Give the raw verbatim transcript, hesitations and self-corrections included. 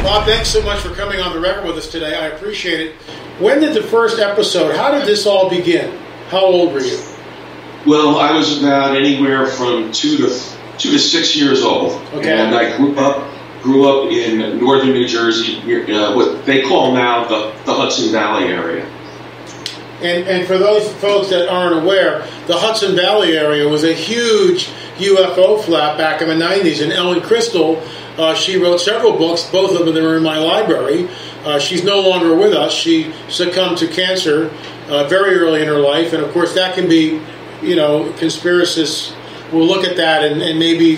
Bob, thanks so much for coming on the record with us today. I appreciate it. When did the first episode, how did this all begin? How old were you? Well, I was about anywhere from two to two to six years old. Okay. And I grew up grew up in northern New Jersey, uh, what they call now the, the Hudson Valley area. And, and for those folks that aren't aware, the Hudson Valley area was a huge U F O flap back in the nineties. And Ellen Crystal, uh, she wrote several books, both of them that are in my library. Uh, she's no longer with us. She succumbed to cancer uh, very early in her life. And, of course, that can be, you know, conspiracists will look at that and, and maybe